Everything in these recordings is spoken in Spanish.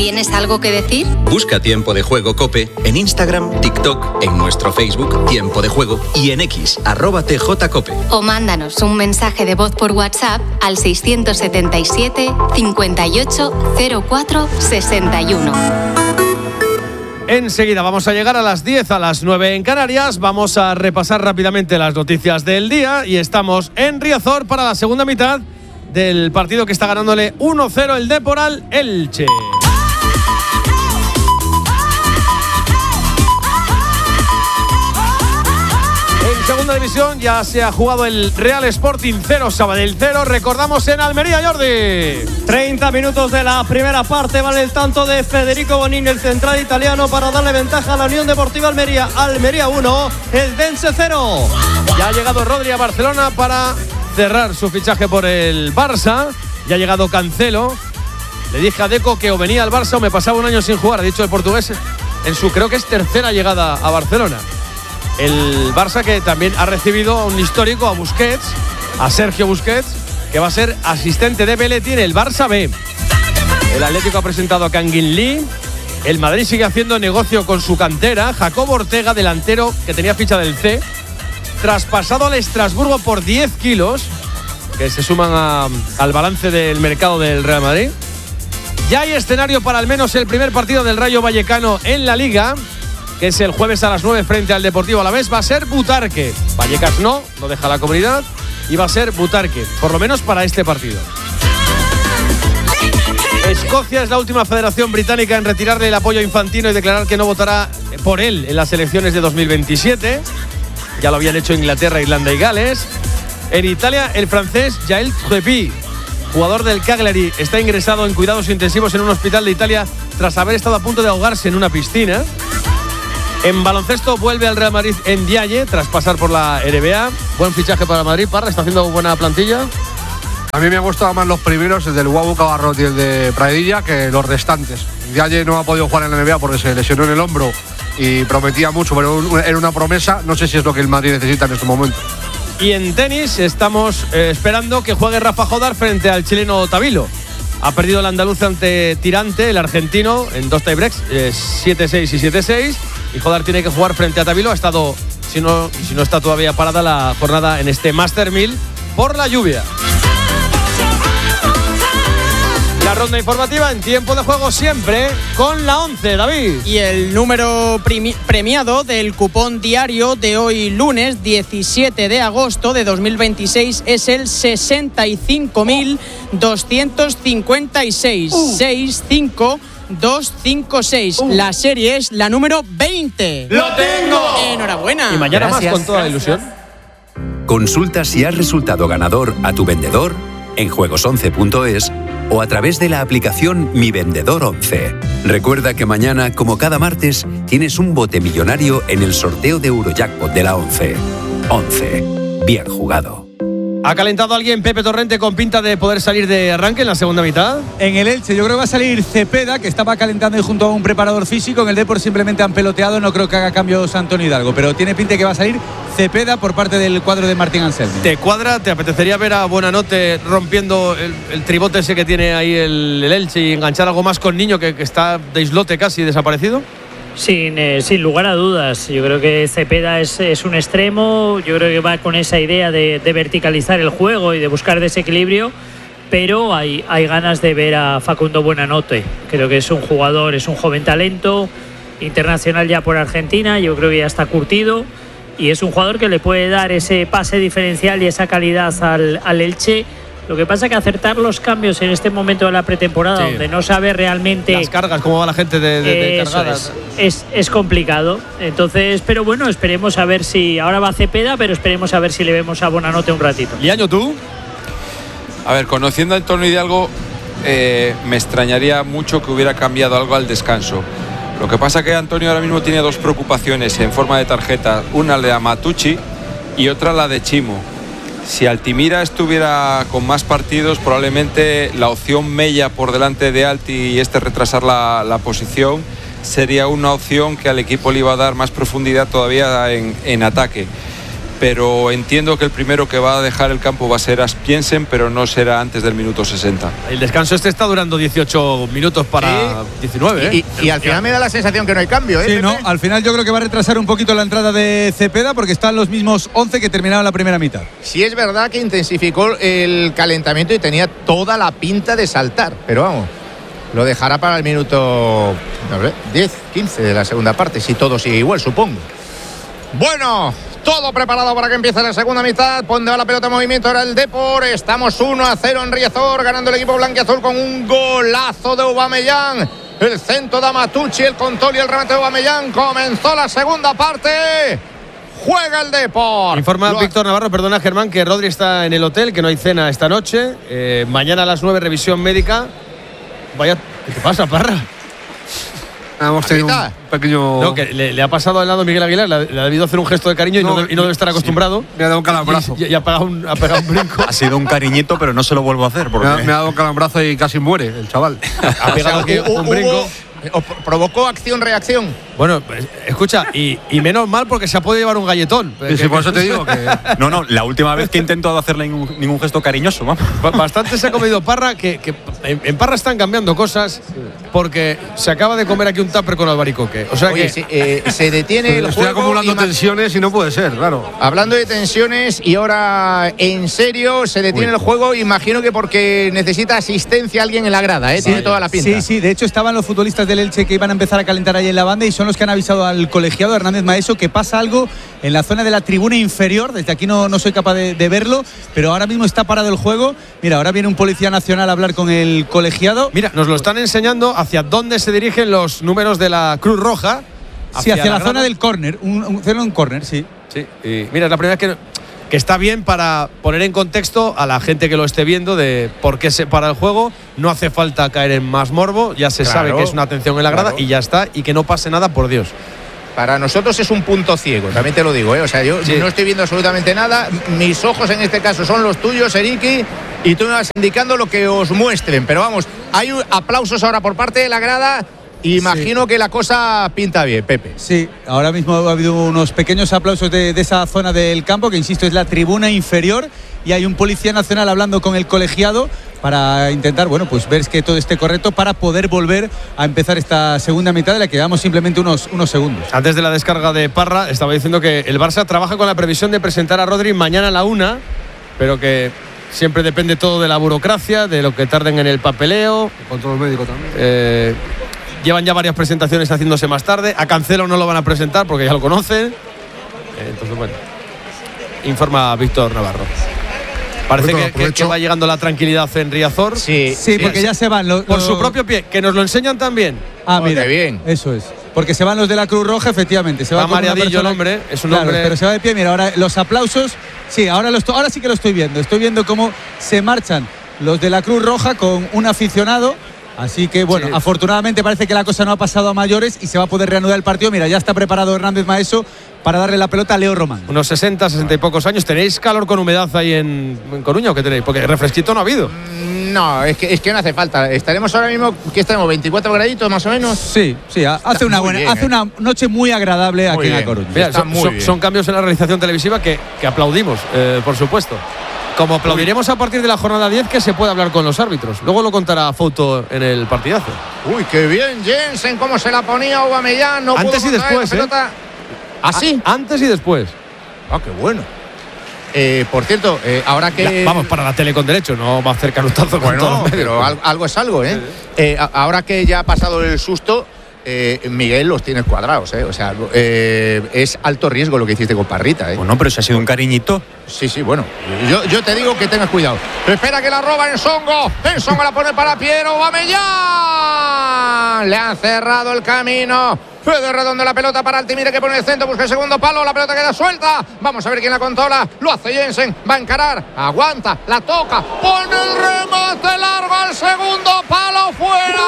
¿Tienes algo que decir? Busca Tiempo de Juego COPE en Instagram, TikTok, en nuestro Facebook Tiempo de Juego y en X, @TJCOPE. O mándanos un mensaje de voz por WhatsApp al 677 58 04 61. Enseguida vamos a llegar a las 10, a las 9 en Canarias. Vamos a repasar rápidamente las noticias del día y estamos en Riazor para la segunda mitad del partido que está ganándole 1-0 el Depor al Elche. En segunda división ya se ha jugado el Real Sporting 0, Sabadell 0. Recordamos en Almería, Jordi. 30 minutos de la primera parte. Vale el tanto de Federico Bonini, el central italiano, para darle ventaja a la Unión Deportiva Almería. Almería 1, el Dense 0. Ya ha llegado Rodri a Barcelona para cerrar su fichaje por el Barça. Ya ha llegado Cancelo. Le dije a Deco que o venía al Barça o me pasaba un año sin jugar, ha dicho el portugués, en su creo que es tercera llegada a Barcelona. El Barça que también ha recibido a un histórico, a Busquets, a Sergio Busquets, que va a ser asistente de Belletti en el Barça B. El Atlético ha presentado a Kangin Lee. El Madrid sigue haciendo negocio con su cantera. Jacobo Ortega, delantero que tenía ficha del C, traspasado al Estrasburgo por 10 kilos, que se suman al balance del mercado del Real Madrid. Ya hay escenario para al menos el primer partido del Rayo Vallecano en la Liga, que es el jueves a las 9 frente al Deportivo Alavés. Va a ser Butarque. Vallecas no deja la comunidad, y va a ser Butarque, por lo menos para este partido. Escocia es la última federación británica en retirarle el apoyo a Infantino y declarar que no votará por él en las elecciones de 2027. Ya lo habían hecho Inglaterra, Irlanda y Gales. En Italia, el francés Yael Trepi, jugador del Cagliari, está ingresado en cuidados intensivos en un hospital de Italia tras haber estado a punto de ahogarse en una piscina. En baloncesto vuelve al Real Madrid Ndiaye tras pasar por la NBA. Buen fichaje para Madrid. Parra, está haciendo buena plantilla. A mí me han gustado más los primeros, el del Guabu Cabarrot y el de Pradilla, que los restantes. Ndiaye no ha podido jugar en la NBA porque se lesionó en el hombro y prometía mucho, pero era una promesa. No sé si es lo que el Madrid necesita en este momento. Y en tenis estamos esperando que juegue Rafa Jodar frente al chileno Tavilo. Ha perdido el andaluz ante Tirante, el argentino, en 2 tiebreaks, 7-6 y 7-6. Y Jodar tiene que jugar frente a Tavilo. Ha estado, si no está todavía parada la jornada en este Master 1000 por la lluvia. La ronda informativa en tiempo de juego siempre con la 11, David. Y el número premiado del cupón diario de hoy lunes 17 de agosto de 2026 es el 65.256. 65256. La serie es la número 20. ¡Lo tengo! Enhorabuena. Y mañana más con toda la ilusión. Consulta si has resultado ganador a tu vendedor en juegos11.es o a través de la aplicación Mi Vendedor 11. Recuerda que mañana, como cada martes, tienes un bote millonario en el sorteo de Eurojackpot de la 11. 11. Bien jugado. ¿Ha calentado alguien Pepe Torrente con pinta de poder salir de arranque en la segunda mitad? En el Elche yo creo que va a salir Cepeda, que estaba calentando y junto a un preparador físico. En el Depor simplemente han peloteado, no creo que haga cambios Antonio Hidalgo, pero tiene pinta que va a salir Cepeda por parte del cuadro de Martín Anselmi. ¿Te cuadra? ¿Te apetecería ver a Buenanote rompiendo el tribote ese que tiene ahí el Elche y enganchar algo más con Niño, que está de islote casi desaparecido? Sin lugar a dudas, yo creo que Cepeda es un extremo, yo creo que va con esa idea de verticalizar el juego y de buscar desequilibrio, pero hay ganas de ver a Facundo Buenanote. Creo que es un jugador, es un joven talento, internacional ya por Argentina, yo creo que ya está curtido y es un jugador que le puede dar ese pase diferencial y esa calidad al Elche. Lo que pasa es que acertar los cambios en este momento de la pretemporada, donde no sabe realmente las cargas, cómo va la gente de cargadas, es complicado. Entonces, pero bueno, esperemos a ver si ahora va Cepeda, pero esperemos a ver si le vemos a Buenanote un ratito. Liaño, ¿tú? A ver, conociendo a Antonio Hidalgo, me extrañaría mucho que hubiera cambiado algo al descanso. Lo que pasa es que Antonio ahora mismo tiene dos preocupaciones en forma de tarjeta, una la de Matucci y otra la de Chimo. Si Altimira estuviera con más partidos, probablemente la opción Mella por delante de Alti y retrasar la posición sería una opción que al equipo le iba a dar más profundidad todavía en ataque. pero entiendo que el primero que va a dejar el campo va a ser Aspiensen, pero no será antes del minuto 60. El descanso está durando 18 minutos para 19. Y al final me da la sensación que no hay cambio, ¿eh? Sí, no, al final yo creo que va a retrasar un poquito la entrada de Cepeda porque están los mismos 11 que terminaron la primera mitad. Sí es verdad que intensificó el calentamiento y tenía toda la pinta de saltar, pero vamos, lo dejará para el minuto 10, 15 de la segunda parte, si todo sigue igual, supongo. Bueno, todo preparado para que empiece la segunda mitad. Pondrá la pelota en movimiento ahora el Depor. Estamos 1-0 en Riazor, ganando el equipo blanquiazul con un golazo de Aubameyang. El centro de Matucci, el control y el remate de Aubameyang. Comenzó la segunda parte. Juega el Depor. Informa Víctor Navarro, perdona Germán, que Rodri está en el hotel, que no hay cena esta noche. Mañana a las 9 revisión médica. Vaya, ¿qué te pasa, Parra? Hemos tenido un pequeño… No, que le ha pasado al lado Miguel Aguilar, le ha debido hacer un gesto de cariño y no debe estar acostumbrado. Sí, me ha dado un calambrazo. Y ha pegado un brinco. Ha sido un cariñito, pero no se lo vuelvo a hacer. Porque… Me ha dado un calambrazo y casi muere el chaval. Ha pegado aquí un brinco. Provocó acción-reacción. Bueno, escucha, y menos mal porque se ha podido llevar un galletón. Sí, por eso te digo que… No, la última vez que he intentado hacerle ningún gesto cariñoso, vamos. Bastante se ha comido Parra, que en Parra están cambiando cosas porque se acaba de comer aquí un tupper con albaricoque. O sea. Oye, se detiene el Estoy juego. acumulando tensiones y no puede ser, claro. Hablando de tensiones y ahora en serio, se detiene el juego, imagino que porque necesita asistencia alguien en la grada, ¿eh? Tiene toda la pinta. Sí, de hecho estaban los futbolistas del Elche que iban a empezar a calentar ahí en la banda y son los que han avisado al colegiado Hernández Maeso que pasa algo en la zona de la tribuna inferior. Desde aquí no soy capaz de verlo, pero ahora mismo está parado el juego. Mira, ahora viene un policía nacional a hablar con el colegiado. Mira, nos lo están enseñando hacia dónde se dirigen los números de la Cruz Roja. Hacia la zona del córner, un córner, sí. Sí, y mira, es la primera vez que está bien para poner en contexto a la gente que lo esté viendo de por qué se para el juego. No hace falta caer en más morbo, ya se sabe que es una atención en la grada y ya está, y que no pase nada, por Dios. Para nosotros es un punto ciego, también te lo digo, ¿eh? O sea, yo no estoy viendo absolutamente nada. Mis ojos en este caso son los tuyos, Eriki, y tú me vas indicando lo que os muestren. Pero vamos, hay aplausos ahora por parte de la grada. Imagino que la cosa pinta bien, Pepe. Sí, ahora mismo ha habido unos pequeños aplausos de esa zona del campo, que insisto es la tribuna inferior, y hay un policía nacional hablando con el colegiado para intentar, bueno, pues ver que todo esté correcto para poder volver a empezar esta segunda mitad de la que llevamos simplemente unos segundos. Antes de la descarga de Parra, estaba diciendo que el Barça trabaja con la previsión de presentar a Rodri mañana a la 1, pero que siempre depende todo de la burocracia, de lo que tarden en el papeleo. Control médico también. Llevan ya varias presentaciones haciéndose más tarde. A Cancelo no lo van a presentar porque ya lo conocen. Entonces, bueno, informa Víctor Navarro. Parece que va llegando la tranquilidad en Riazor. Sí, porque ya se van. Por su propio pie, que nos lo enseñan también. Mira, bien. Eso es. Porque se van los de la Cruz Roja, efectivamente. Se va mareadillo el hombre, es un hombre. Pero se va de pie. Mira, ahora los aplausos. Sí, ahora sí que lo estoy viendo. Estoy viendo cómo se marchan los de la Cruz Roja con un aficionado. Así que, bueno, afortunadamente parece que la cosa no ha pasado a mayores y se va a poder reanudar el partido. Mira, ya está preparado Hernández Maeso para darle la pelota a Leo Román. Unos 60 y pocos años. ¿Tenéis calor con humedad ahí en Coruña o qué tenéis? Porque refresquito no ha habido. No, es que no hace falta. Estaremos ahora mismo, ¿qué estaremos? ¿24 graditos más o menos? Sí, hace una noche muy agradable aquí en La Coruña. Mira, son cambios en la realización televisiva que aplaudimos, por supuesto. Como aplaudiremos a partir de la jornada 10 que se puede hablar con los árbitros. Luego lo contará Foto en el partidazo. Uy, qué bien Jensen, cómo se la ponía Aubameyang. No antes y después, ¿Así? Antes y después. Qué bueno. Por cierto, ahora que… Vamos para la tele con derecho, no va a hacer canutazo con todos los medios. Pero algo es algo, ¿eh? Ahora que ya ha pasado el susto… Miguel, los tienes cuadrados, o sea, es alto riesgo lo que hiciste con Parrita, Bueno, pero si ha sido un cariñito. Sí, bueno, yo te digo que tengas cuidado. Pero espera que la roba Ensongo la pone para Piero Aubameyang, le han cerrado el camino. Fede Redondo la pelota para Altimire que pone el centro, busca el segundo palo, la pelota queda suelta. Vamos a ver quién la controla. Lo hace Jensen, va a encarar, aguanta, la toca, pone el remate largo al segundo palo, fuera.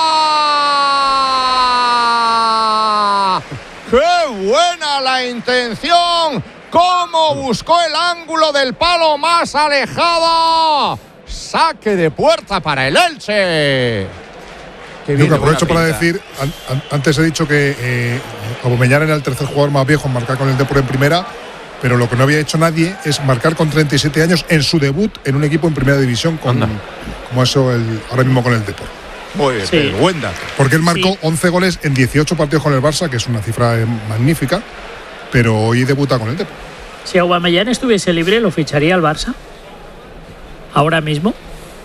¡Qué buena la intención! ¡Cómo buscó el ángulo del palo más alejado! Saque de puerta para el Elche. Yo que aprovecho para decir, antes he dicho que Aubameyang era el tercer jugador más viejo en marcar con el Depor en primera. pero lo que no había hecho nadie es marcar con 37 años en su debut en un equipo en primera división como eso ahora mismo con el Depor. Muy bien, sí. Buen dato. Porque él marcó 11 goles en 18 partidos con el Barça, que es una cifra magnífica, pero hoy debuta con el Depor. Si Aubameyang estuviese libre, ¿lo ficharía al Barça? ¿Ahora mismo?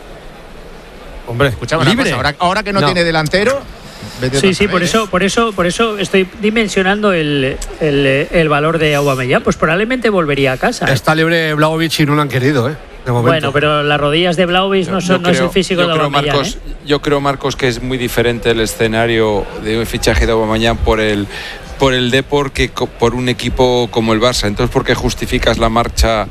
Hombre, escuchame libre. Ahora que no tiene delantero. Sí, por eso estoy dimensionando el valor de Aubameyang. Pues probablemente volvería a casa. Está libre Vlahovic y no lo han querido, de momento. Bueno, pero las rodillas de Vlahovic no es el físico de Aubameyang. Yo creo, Marcos, que es muy diferente el escenario de un fichaje de Aubameyang por el Depor que por un equipo como el Barça. Entonces, ¿por qué justificas la marcha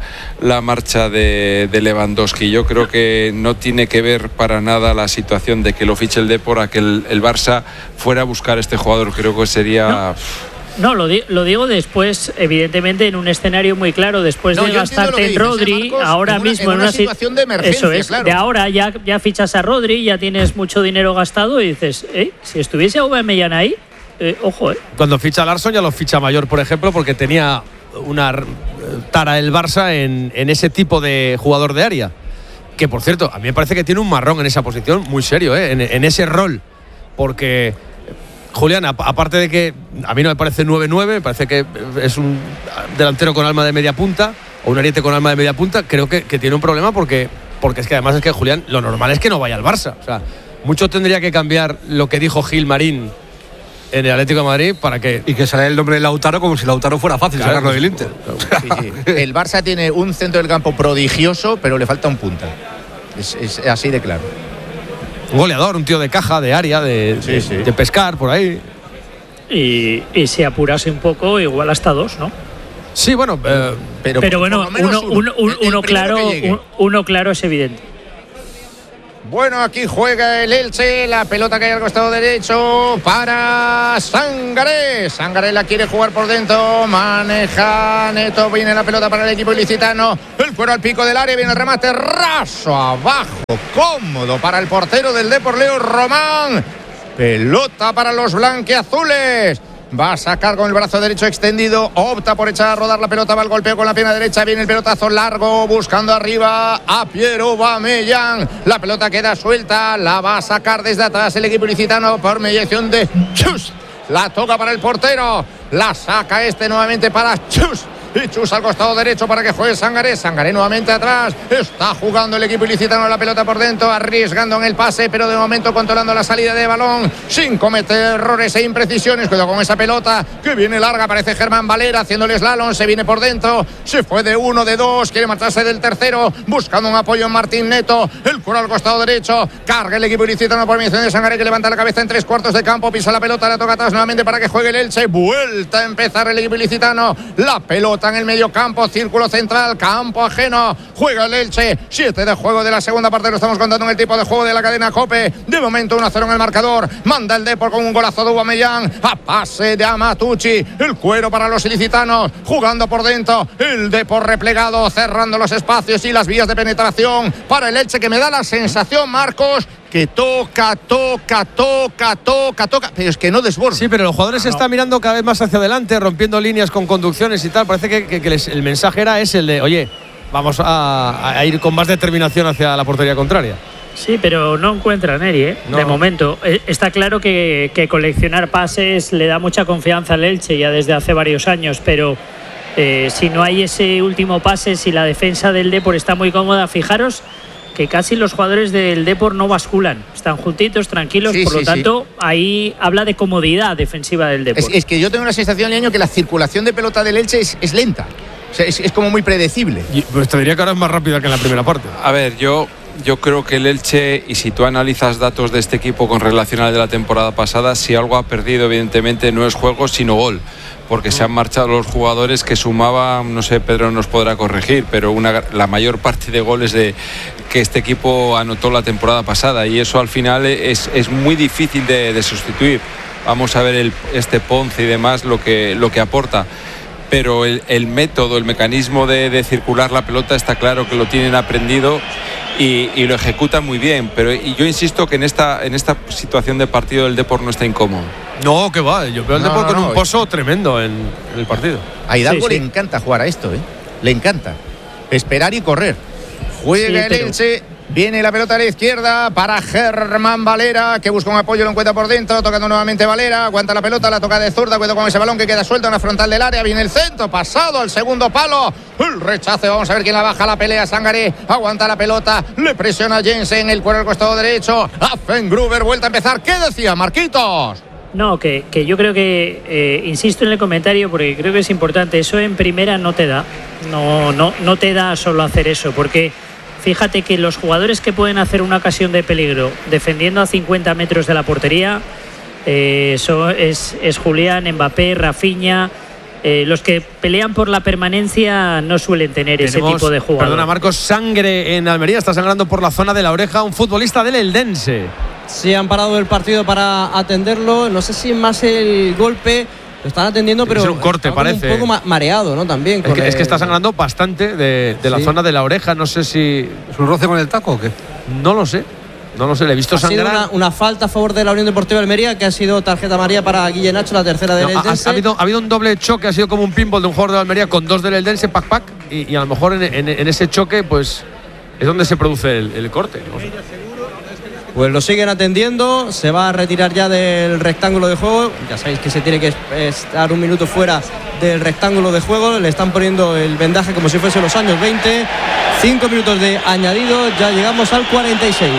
de Lewandowski? Yo creo que no tiene que ver para nada la situación de que lo fiche el Depor a que el Barça fuera a buscar a este jugador. Creo que sería... No, lo digo después, evidentemente, en un escenario muy claro, después de gastarte en Rodri, Marcos, ahora mismo en una situación de emergencia. Eso es, claro. De ahora ya fichas a Rodri, ya tienes mucho dinero gastado y dices, si estuviese Aubameyang ahí, ojo, Cuando ficha a Larsson ya lo ficha Mayor, por ejemplo, porque tenía una tara el Barça en ese tipo de jugador de área. Que, por cierto, a mí me parece que tiene un marrón en esa posición muy serio, en ese rol. Porque... Julián, aparte de que a mí no me parece 9-9, me parece que es un delantero con alma de media punta o un ariete con alma de media punta, creo que tiene un problema porque es que además es que Julián, lo normal es que no vaya al Barça. O sea, mucho tendría que cambiar lo que dijo Gil Marín en el Atlético de Madrid para que... Y que saliera el nombre de Lautaro como si Lautaro fuera fácil sacarlo del Inter. Sí. El Barça tiene un centro del campo prodigioso, pero le falta un punta. Es así de claro. Un goleador, un tío de caja, de área, de pescar por ahí. Y si apurase un poco, igual hasta 2, ¿no? Sí, bueno, pero bueno, uno claro es evidente. Bueno, aquí juega el Elche, la pelota que hay al costado derecho para Sangaré. Sangaré la quiere jugar por dentro, maneja Neto, viene la pelota para el equipo ilicitano. El cuero al pico del área, viene el remate raso abajo, cómodo para el portero del Depor, Leo Román. Pelota para los blanquiazules. Va a sacar con el brazo derecho extendido, opta por echar a rodar la pelota, va al golpeo con la pierna derecha, viene el pelotazo largo, buscando arriba a Pierre Aubameyang. La pelota queda suelta, la va a sacar desde atrás el equipo ilicitano por mediación de Chus. La toca para el portero, la saca nuevamente para Chus. Y Chus al costado derecho para que juegue Sangaré. Sangaré nuevamente atrás. Está jugando el equipo ilicitano la pelota por dentro, arriesgando en el pase, pero de momento controlando la salida de balón, sin cometer errores e imprecisiones. Cuidado con esa pelota que viene larga. Aparece Germán Valera haciéndole slalom. Se viene por dentro. Se fue de 1, de 2. Quiere marcharse del tercero. Buscando un apoyo en Martín Neto. El cuero al costado derecho. Carga el equipo ilicitano por mediación de Sangaré, que levanta la cabeza en 3/4 de campo. Pisa la pelota. La toca atrás nuevamente para que juegue el Elche. Vuelta a empezar el equipo ilicitano. La pelota en el medio campo, círculo central, campo ajeno, juega el Elche, 7 de juego de la segunda parte, lo estamos contando en el tipo de juego de la cadena COPE, de momento 1-0 en el marcador, manda el Depor con un golazo de Aubameyang, a pase de Amatucci, el cuero para los ilicitanos, jugando por dentro, el Depor replegado, cerrando los espacios y las vías de penetración para el Elche, que me da la sensación, Marcos, que toca, pero es que no desborda. Sí, pero los jugadores se están mirando cada vez más hacia adelante, rompiendo líneas con conducciones y tal. Parece que el mensaje era el de, oye, vamos a ir con más determinación hacia la portería contraria. Sí, pero no encuentran Eri, de momento. Está claro que coleccionar pases le da mucha confianza al Elche ya desde hace varios años, pero si no hay ese último pase, si la defensa del Depor está muy cómoda, fijaros que casi los jugadores del Depor no basculan, están juntitos, tranquilos, por lo tanto, ahí habla de comodidad defensiva del Depor. Es que yo tengo la sensación, Leaño, que la circulación de pelota del Elche es lenta, o sea, es como muy predecible. Pues te diría que ahora es más rápida que en la primera parte. A ver, yo creo que el Elche, y si tú analizas datos de este equipo con relación al de la temporada pasada, si algo ha perdido, evidentemente, no es juego, sino gol. Porque se han marchado los jugadores que sumaban, no sé, Pedro nos podrá corregir, pero la mayor parte de goles que este equipo anotó la temporada pasada, y eso al final es muy difícil de sustituir. Vamos a ver este Ponce y demás lo que aporta, pero el método, el mecanismo de circular la pelota está claro que lo tienen aprendido y lo ejecutan muy bien, pero yo insisto que en esta situación de partido del Depor no está incómodo. No, que va. Yo veo el Depor con un pozo tremendo en el partido. A Hidalgo le encanta jugar a esto, ¿eh? Le encanta. Esperar y correr. Juega el Elche. Viene la pelota a la izquierda para Germán Valera, que busca un apoyo, lo encuentra por dentro, tocando nuevamente Valera, aguanta la pelota, la toca de zurda, cuidado con ese balón que queda suelto en la frontal del área, viene el centro, pasado al segundo palo, el rechace, vamos a ver quién la baja, la pelea, Sangaré, aguanta la pelota, le presiona Jensen, el cuero al costado derecho, hacen Gruber, vuelta a empezar, ¿qué decía Marquitos? No, que yo creo que, insisto en el comentario porque creo que es importante, eso en primera no te da, no te da solo hacer eso, porque fíjate que los jugadores que pueden hacer una ocasión de peligro defendiendo a 50 metros de la portería es Julián, Mbappé, Rafinha. Los que pelean por la permanencia no suelen tener ese tipo de jugador. Perdona, Marcos, sangre en Almería, está sangrando por la zona de la oreja un futbolista del Eldense. Sí, han parado el partido para atenderlo. No sé si más el golpe lo están atendiendo, pero es un corte, parece. Un poco mareado, ¿no? También. Es que está sangrando bastante de la zona de la oreja. No sé si ¿es un roce con el taco o qué? No lo sé. Le he visto sangrar. Ha sido una falta a favor de la Unión Deportiva Almería, que ha sido tarjeta amarilla para Guille Nacho, la tercera del Eldense. Ha habido un doble choque, ha sido como un pinball de un jugador de Almería con dos del Eldense, pac, y a lo mejor en ese choque pues es donde se produce el corte. No sé. Pues lo siguen atendiendo, se va a retirar ya del rectángulo de juego. Ya sabéis que se tiene que estar un minuto fuera del rectángulo de juego. Le están poniendo el vendaje como si fuese los años 20. 5 minutos de añadido, ya llegamos al 46.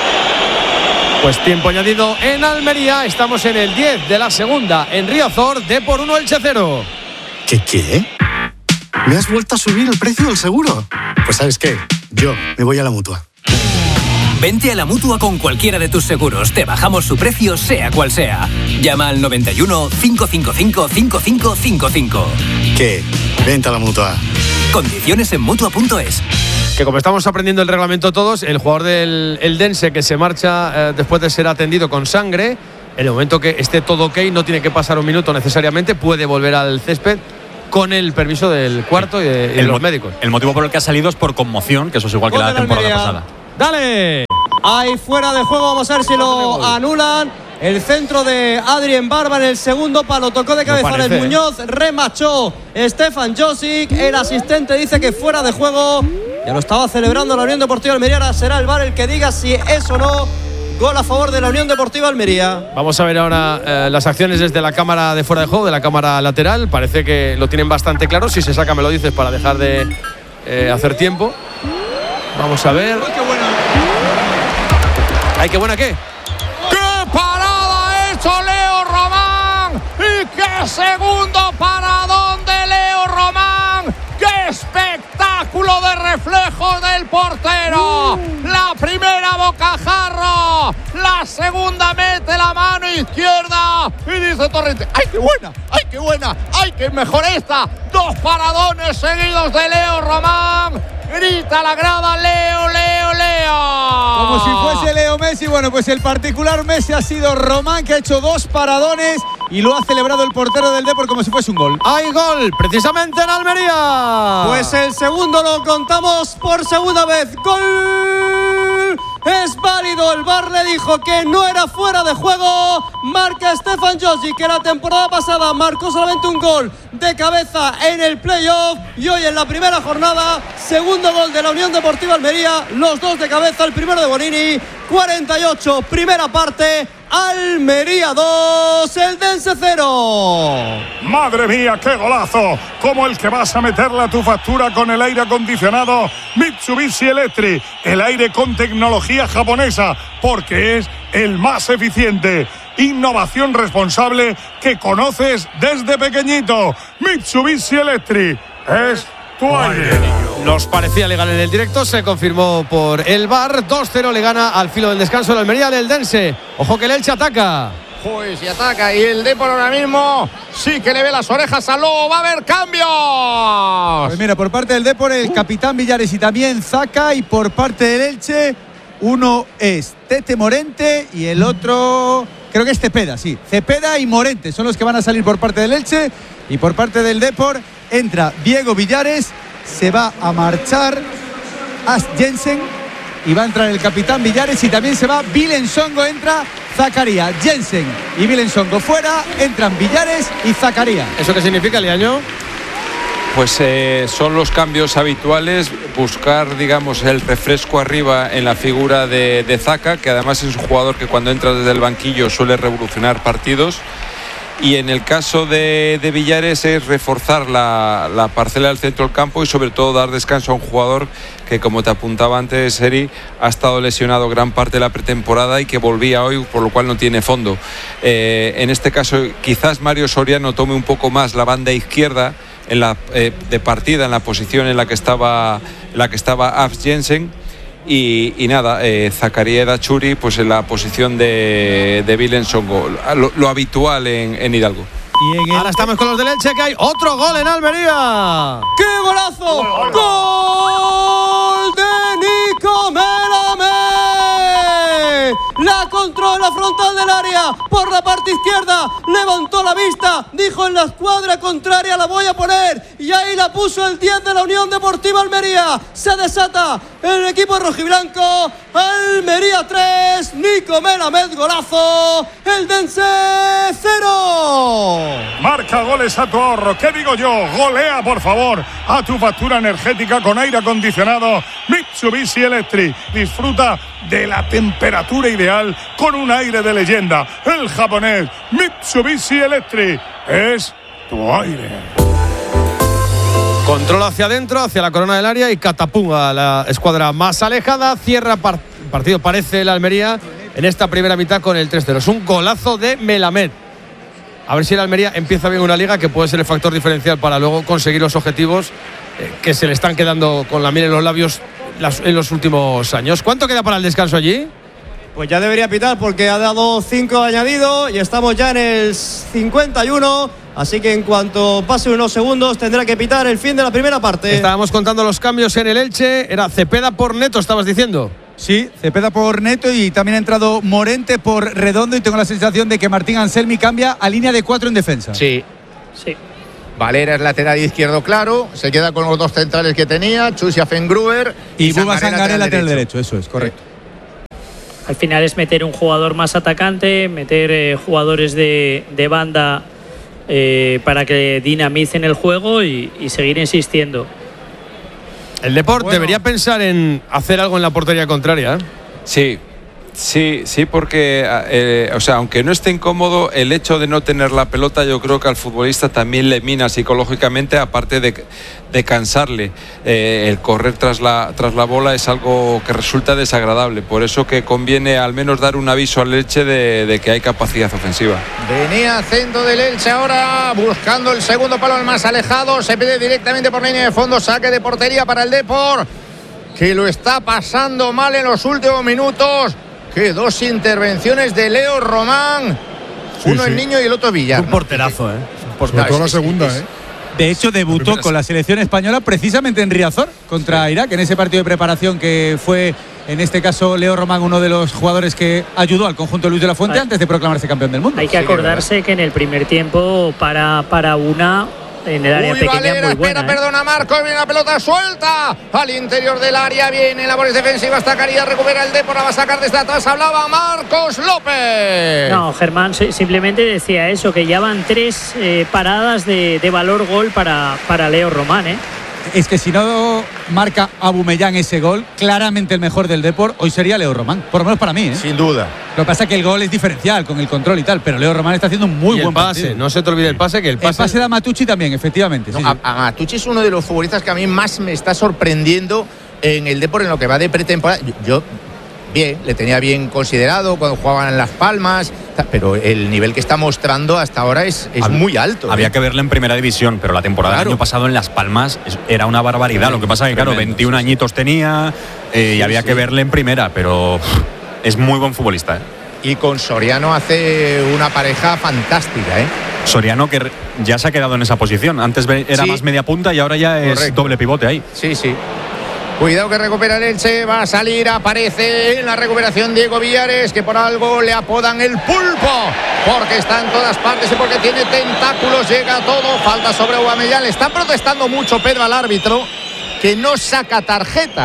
Pues tiempo añadido en Almería. Estamos en el 10 de la segunda. En Riazor, Depor 1, Elche 0. ¿Qué? ¿Me has vuelto a subir el precio del seguro? Pues ¿sabes qué? Yo me voy a la Mutua. Vente a la Mutua con cualquiera de tus seguros. Te bajamos su precio, sea cual sea. Llama al 91 555 5555. ¿Qué? Vente a la Mutua. Condiciones en Mutua.es. Que como estamos aprendiendo el reglamento todos, el jugador del Eldense que se marcha después de ser atendido con sangre, en el momento que esté todo ok, no tiene que pasar un minuto necesariamente, puede volver al césped con el permiso del cuarto y de los médicos. El motivo por el que ha salido es por conmoción, que eso es igual que la temporada pasada. ¡Dale! Hay fuera de juego, vamos a ver si lo anulan. El centro de Adrien Barba en el segundo palo, tocó de cabeza el Muñoz, remachó Stefan Josic, el asistente dice que fuera de juego. Ya lo estaba celebrando la Unión Deportiva Almería, ahora será el VAR el que diga si es o no gol a favor de la Unión Deportiva Almería. Vamos a ver ahora las acciones desde la cámara de fuera de juego, de la cámara lateral. Parece que lo tienen bastante claro. Si se saca me lo dices para dejar de hacer tiempo. Vamos a ver. ¡Ay, qué buena qué! ¡Qué parada ha hecho Leo Román! ¡Y qué segundo paradón de Leo Román! ¡Qué espectáculo de reflejo del portero! La primera bocajarro, la segunda mete la mano izquierda y dice Torrente: ¡ay, qué buena! ¡Ay, qué buena! ¡Ay, qué mejor esta! Dos paradones seguidos de Leo Román. Grita la grada: Leo, Leo, Leo. Como si fuese Leo Messi. Bueno, pues el particular Messi ha sido Román, que ha hecho dos paradones y lo ha celebrado el portero del Depor como si fuese un gol. ¡Hay gol! Precisamente en Almería. Pues el segundo lo contamos por segunda vez. ¡Gol! Es válido, el VAR le dijo que no era fuera de juego. Marca Stefan Josic, que la temporada pasada marcó solamente un gol de cabeza en el playoff. Y hoy en la primera jornada, segundo gol de la Unión Deportiva Almería. Los dos de cabeza, el primero de Bonini. 48, primera parte. Almería 2, Eldense 0. ¡Madre mía, qué golazo! Como el que vas a meterle a tu factura con el aire acondicionado Mitsubishi Electric. El aire con tecnología japonesa, porque es el más eficiente. Innovación responsable que conoces desde pequeñito. Mitsubishi Electric es tu aire. Nos parecía legal en el directo, se confirmó por el VAR. 2-0 le gana al filo del descanso el Almería al Eldense. Ojo que el Elche ataca. Pues y ataca, y el Depor ahora mismo sí que le ve las orejas al Lobo. Va a haber cambios. Pues mira, por parte del Depor el capitán Villares y también Zaka, y por parte del Elche uno es Tete Morente y el otro creo que es Cepeda, sí. Cepeda y Morente son los que van a salir por parte del Elche, y por parte del Depor entra Diego Villares, se va a marchar As Jensen y va a entrar el capitán Villares, y también se va Vilensongo, entra Zakaria, Jensen y Vilensongo fuera, entran Villares y Zakaria. ¿Eso qué significa, Liaño? Pues son los cambios habituales, buscar, digamos, el refresco arriba en la figura de Zaka, que además es un jugador que cuando entra desde el banquillo suele revolucionar partidos. Y en el caso de Villares es reforzar la parcela del centro del campo y sobre todo dar descanso a un jugador que, como te apuntaba antes, Eri, ha estado lesionado gran parte de la pretemporada y que volvía hoy, por lo cual no tiene fondo. En este caso quizás Mario Soriano tome un poco más la banda izquierda en la de partida, en la posición en la que estaba Abs Jensen. Y nada, Zakaria Dachuri pues en la posición de Vilensongo, lo habitual en Hidalgo. Ahora estamos con los del Elche, que hay otro gol en Almería. ¡Qué golazo! ¡Gol de Nico Melamé! La controla frontal del área por la parte izquierda, levantó la vista, dijo en la escuadra contraria la voy a poner y ahí la puso el 10 de la Unión Deportiva Almería. Se desata el equipo rojiblanco. Almería 3, Nico Melamé golazo, el Dense 0. Marca goles a tu ahorro. ¿Qué digo yo? Golea, por favor, a tu factura energética con aire acondicionado Mitsubishi Electric. Disfruta de la temperatura ideal con un aire de leyenda. El japonés Mitsubishi Electric es tu aire. Control hacia adentro, hacia la corona del área y catapum a la escuadra más alejada. Cierra partido, parece, el Almería en esta primera mitad con el 3-0. Es un golazo de Melamed. A ver si el Almería empieza bien una liga que puede ser el factor diferencial para luego conseguir los objetivos que se le están quedando con la miel en los labios en los últimos años. ¿Cuánto queda para el descanso allí? Pues ya debería pitar porque ha dado 5 añadido y estamos ya en el 51. Así que en cuanto pase unos segundos tendrá que pitar el fin de la primera parte. Estábamos contando los cambios en el Elche. Era Cepeda por Neto, estabas diciendo. Sí, Cepeda por Neto y también ha entrado Morente por Redondo y tengo la sensación de que Martín Anselmi cambia a línea de 4 en defensa. Sí. Valera es lateral izquierdo claro, se queda con los dos centrales que tenía, Chusia Fengruber y Buba Sangaré lateral derecho. Eso es, correcto. Al final es meter un jugador más atacante, meter jugadores de banda para que dinamicen el juego y seguir insistiendo. El Depor debería pensar en hacer algo en la portería contraria, ¿eh? Sí, porque o sea, aunque no esté incómodo, el hecho de no tener la pelota yo creo que al futbolista también le mina psicológicamente, aparte de cansarle. El correr tras la bola es algo que resulta desagradable, por eso que conviene al menos dar un aviso al Elche de que hay capacidad ofensiva. Venía centro del Elche ahora buscando el segundo palo, el más alejado, se pide directamente por línea de fondo, saque de portería para el Depor, que lo está pasando mal en los últimos minutos. Que dos intervenciones de Leo Román, uno el Niño y el otro Villar. Un porterazo, ¿eh? Sobre todo la segunda, ¿eh? De hecho, debutó con la selección española precisamente en Riazor contra Irak, en ese partido de preparación que fue, en este caso, Leo Román, uno de los jugadores que ayudó al conjunto de Luis de la Fuente antes de proclamarse campeón del mundo. Hay que acordarse que en el primer tiempo para una en el área pequeña Valera, muy buena. perdona Marcos, viene la pelota suelta al interior del área, viene labores defensivas, Zakaria recupera el Depor, la va a sacar desde atrás, hablaba Marcos López. No, Germán simplemente decía eso, que ya van 3 paradas de valor gol para Leo Román, ¿eh? Es que si no marca Abumellán ese gol, claramente el mejor del Depor hoy sería Leo Román, por lo menos para mí, ¿eh? Sin duda. Lo que pasa es que el gol es diferencial con el control y tal, pero Leo Román está haciendo un muy buen pase. partido. No se te olvide el pase, que el pase de Matucci también, efectivamente. No, sí. a Matucci es uno de los futbolistas que a mí más me está sorprendiendo en el Depor en lo que va de pretemporada. Yo bien, le tenía bien considerado cuando jugaban en Las Palmas, pero el nivel que está mostrando hasta ahora es muy alto. Había que verle en primera división, pero la temporada del año pasado en Las Palmas era una barbaridad. Lo que pasa es que, claro, 21 añitos tenía y había que verle en primera, pero es muy buen futbolista, ¿eh? Y con Soriano hace una pareja fantástica, ¿eh? Soriano que ya se ha quedado en esa posición. Antes era más media punta y ahora ya es doble pivote ahí. Sí. Cuidado que recupera el Elche, va a salir, aparece en la recuperación Diego Villares, que por algo le apodan el pulpo, porque está en todas partes y porque tiene tentáculos, llega todo, falta sobre Aubameyang. Le está protestando mucho Pedro al árbitro, que no saca tarjetas.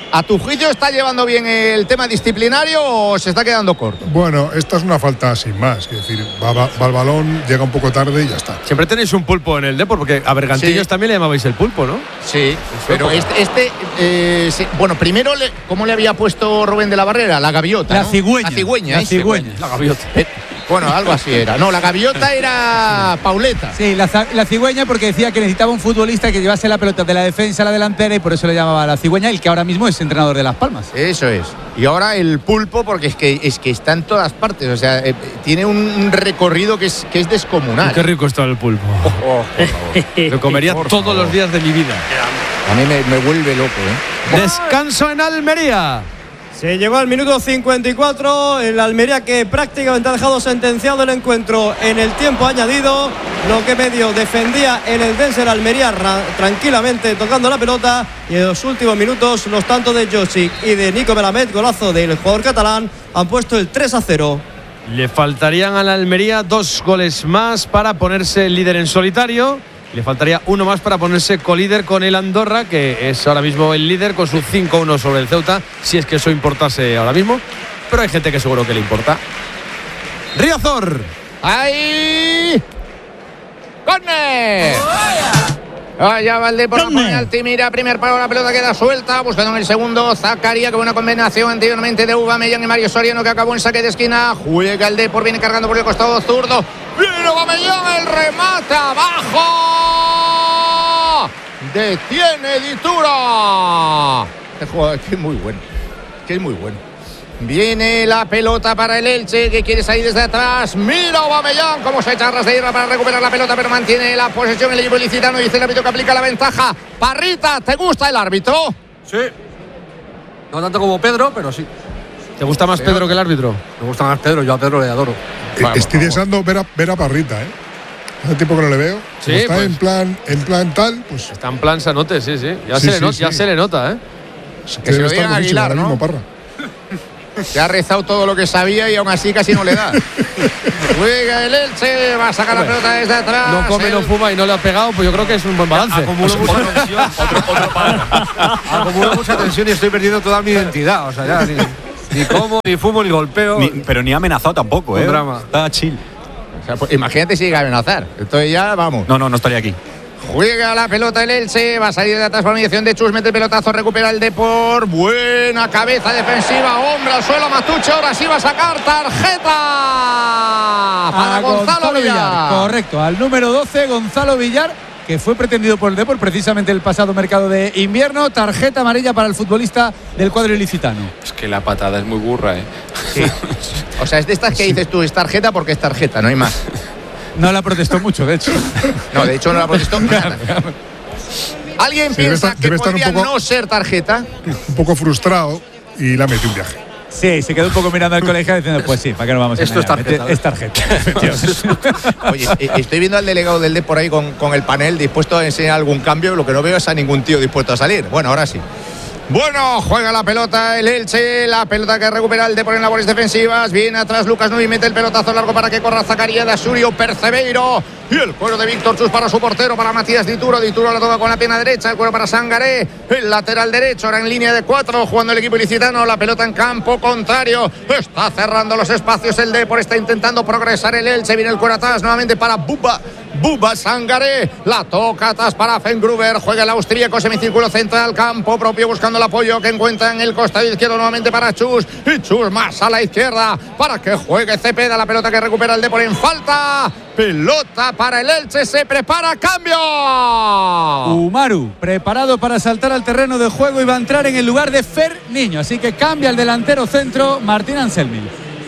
¿A tu juicio está llevando bien el tema disciplinario o se está quedando corto? Bueno, esta es una falta sin más. Es decir, va al balón, llega un poco tarde y ya está. Siempre tenéis un pulpo en el Depor, porque a Bergantillos también le llamabais el pulpo, ¿no? Sí, pero bueno, primero, ¿cómo le había puesto Rubén de la Barrera? La gaviota, La ¿no? cigüeña. La cigüeña. La gaviota. Bueno, algo así era. No, la gaviota era Pauleta. Sí, la cigüeña, porque decía que necesitaba un futbolista que llevase la pelota de la defensa a la delantera y por eso le llamaba la cigüeña, el que ahora mismo es entrenador de Las Palmas. Eso es. Y ahora el pulpo, porque es que está en todas partes. O sea, tiene un recorrido que es descomunal. Qué rico está el pulpo. Lo comería todos los días de mi vida. A mí me vuelve loco, ¿eh? Descanso en Almería. Se llegó al minuto 54, el Almería que prácticamente ha dejado sentenciado el encuentro en el tiempo añadido, lo que medio defendía el Eldense, el Almería tranquilamente tocando la pelota, y en los últimos minutos los tantos de Josic y de Nico Melamed, golazo del jugador catalán, han puesto el 3-0. Le faltarían a la Almería 2 goles más para ponerse líder en solitario. Le faltaría uno más para ponerse colíder con el Andorra, que es ahora mismo el líder con su 5-1 sobre el Ceuta, si es que eso importase ahora mismo. Pero hay gente que seguro que le importa. Riazor. ¡Ahí! ¡Corner! Allá va el Depor, penalti, mira, primer palo, la pelota queda suelta, buscando en el segundo, Zakaria, que buena combinación anteriormente de Aubameyang y Mario Soriano, que acabó en saque de esquina, juega el Depor, viene cargando por el costado zurdo, viene Aubameyang, el remate abajo, detiene Ditura. Este jugador que es muy bueno, Viene la pelota para el Elche, que quiere salir desde atrás. Mira Aubameyang cómo se echa a ras de hierba para recuperar la pelota, pero mantiene la posesión el equipo ilicitano. Dice el árbitro que aplica la ventaja. Parrita, ¿te gusta el árbitro? Sí. No tanto como Pedro, pero sí. ¿Te gusta más Pedro que el árbitro? Me gusta más Pedro, yo a Pedro le adoro. Estoy deseando ver a Parrita, ¿eh? Hace tiempo que no le veo. Sí, está pues, en plan tal, pues. Está en plan sanote, sí. Ya se le nota, ¿eh? Que se lo digan a Aguilar, ¿no? Parra. Se ha rezado todo lo que sabía y aún así casi no le da. Juega el Elche, va a sacar la pelota desde atrás. No come, no fuma y no le ha pegado, pues yo creo que es un buen balance. Acumulo mucha tensión. Acumulo mucha tensión y estoy perdiendo toda mi identidad. O sea, ya ni como, ni fumo, ni golpeo. Pero ni ha amenazado tampoco, Un drama. Está chill. O sea, pues, imagínate si llega a amenazar. Entonces ya vamos. No estaría aquí. Juega la pelota el Elche, va a salir de atrás por mediación de Chus, mete el pelotazo, recupera el Depor, buena cabeza defensiva, hombre al suelo, Matucci, ahora sí va a sacar tarjeta para Gonzalo Villar. Correcto, al número 12, Gonzalo Villar, que fue pretendido por el Depor precisamente el pasado mercado de invierno. Tarjeta amarilla para el futbolista del cuadro ilicitano. Es que la patada es muy burra, ¿eh? Sí. O sea, es de estas que dices tú, es tarjeta porque es tarjeta, no hay más. No la protestó mucho, de hecho. No, de hecho no la protestó nada. ¿Alguien piensa que podría no ser tarjeta? Un poco frustrado y la metió un viaje. Sí, se quedó un poco mirando al colegio diciendo, pues sí, ¿para qué no vamos a Esto es tarjeta. Es tarjeta. Oye, estoy viendo al delegado del Depor ahí con el panel dispuesto a enseñar algún cambio. Lo que no veo es a ningún tío dispuesto a salir. Bueno, ahora sí. Bueno, juega la pelota el Elche, la pelota que recupera el Depor en labores defensivas. Viene atrás Lucas Nui, mete el pelotazo largo para que corra Zakaria, Dasurio, Percebeiro. Y el cuero de Víctor Chus para su portero, para Matías Dituro. Dituro la toca con la pierna derecha, el cuero para Sangaré. El lateral derecho, ahora en línea de 4, jugando el equipo ilicitano. La pelota en campo contrario. Está cerrando los espacios el Depor, está intentando progresar el Elche. Viene el cuero atrás nuevamente para Buba Sangaré, la toca atrás para Fengruber, juega el austríaco, semicírculo central, campo propio, buscando el apoyo que encuentra en el costado izquierdo nuevamente para Chus, y Chus más a la izquierda para que juegue Cepeda, la pelota que recupera el Depor en falta, pelota para el Elche, se prepara, cambio. Umaru, preparado para saltar al terreno de juego y va a entrar en el lugar de Fer Niño, así que cambia el delantero centro, Martín Anselmi.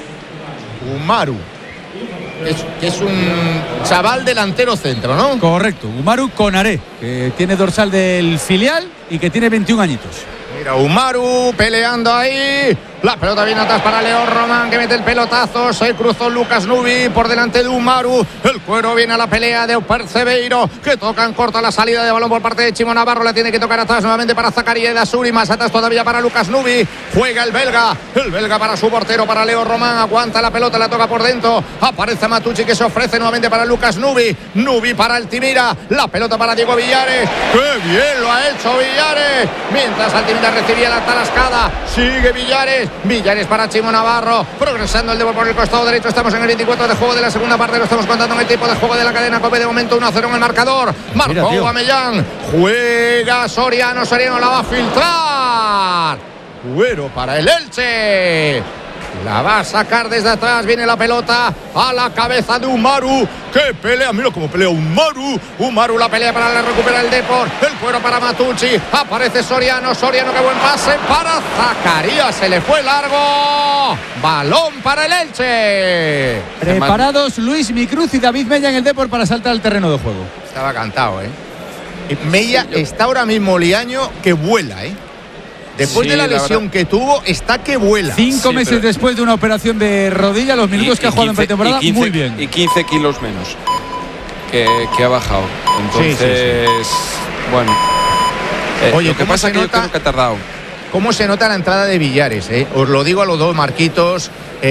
Umaru. Que es un chaval delantero centro, ¿no? Correcto, Umaru Konaré, que tiene dorsal del filial y que tiene 21 añitos. Mira, Umaru peleando ahí. La pelota viene atrás para Leo Román, que mete el pelotazo. Se cruzó Lucas Nubi por delante de Umaru. El cuero viene a la pelea de Percebeiro, que tocan corta la salida de balón por parte de Chimo Navarro. La tiene que tocar atrás nuevamente para Zakaria Edasuri. Más atrás todavía para Lucas Nubi. Juega el belga para su portero, para Leo Román. Aguanta la pelota, la toca por dentro. Aparece Matucci, que se ofrece nuevamente para Lucas Nubi. Nubi para Altimira. La pelota para Diego Villares. ¡Qué bien lo ha hecho Villares! Mientras Altimira recibía la talascada. Sigue Villares para Chimo Navarro. Progresando el Depor por el costado derecho. Estamos en el 24 de juego de la segunda parte. Lo estamos contando en el tiempo de juego de la cadena COPE. De momento 1-0 en el marcador. Marcó Aubameyang. Juega Soriano la va a filtrar. Cuero para el Elche. La va a sacar desde atrás. Viene la pelota a la cabeza de Umaru. ¡Qué pelea! Mira cómo pelea Umaru la pelea para recuperar el Depor. El cuero para Matucci. Aparece Soriano, qué buen pase para Zakaria. Se le fue largo. Balón para el Elche. Preparados Luis Micruz y David Mella en el Depor para saltar al terreno de juego. Estaba cantado, Mella está ahora mismo Liaño que vuela, Después de la lesión que tuvo, está que vuela. 5 meses después de una operación de rodilla, los minutos que ha jugado en pretemporada, muy bien. Y 15 kilos menos que ha bajado. Entonces, bueno. Oye, lo que pasa es que yo creo que ha tardado. ¿Cómo se nota la entrada de Villares? Os lo digo a los dos, Marquitos,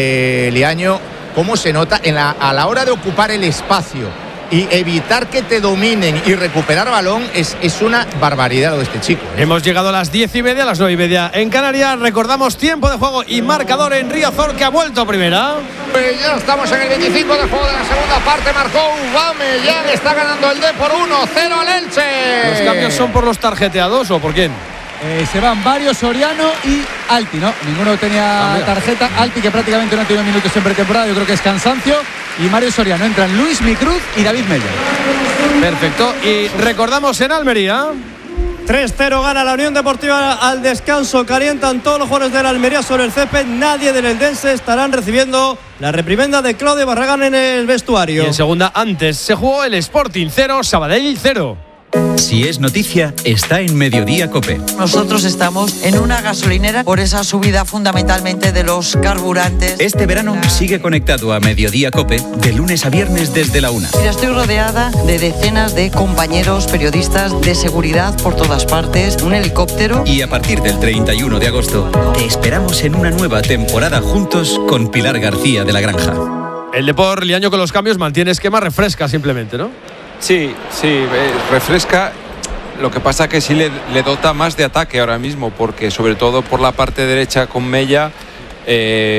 Liaño. ¿Cómo se nota a la hora de ocupar el espacio y evitar que te dominen y recuperar balón? Es una barbaridad lo de este chico. Hemos llegado a las 10:30, a las 9:30 en Canarias. Recordamos tiempo de juego y marcador en Riazor, que ha vuelto a primera. Ya estamos en el 25 de juego de la segunda parte. Marcó Aubameyang, está ganando el Depor 1-0 al Elche. ¿Los cambios son por los tarjeteados o por quién? Se van varios, Soriano y Alti, ¿no? Ninguno tenía tarjeta. Alti, que prácticamente no ha tenido minutos en pretemporada, yo creo que es cansancio. Y Mario Soriano. Entran Luis Micruz y David Mella. Perfecto. Y recordamos en Almería. 3-0 gana la Unión Deportiva al descanso. Calientan todos los jugadores de la Almería sobre el césped. Nadie del Eldense. Estarán recibiendo la reprimenda de Claudio Barragán en el vestuario. Y en segunda, antes se jugó el Sporting 0, Sabadell 0. Si es noticia, está en Mediodía COPE. Nosotros estamos en una gasolinera por esa subida fundamentalmente de los carburantes. Este verano sigue conectado a Mediodía COPE de lunes a viernes desde la 1. Mira, estoy rodeada de decenas de compañeros periodistas de seguridad por todas partes, un helicóptero. Y a partir del 31 de agosto te esperamos en una nueva temporada juntos con Pilar García de la Granja. El Depor, Liaño, con los cambios mantiene esquema, refresca simplemente, ¿no? Sí, refresca. Lo que pasa que sí le dota más de ataque ahora mismo, porque sobre todo por la parte derecha con Mella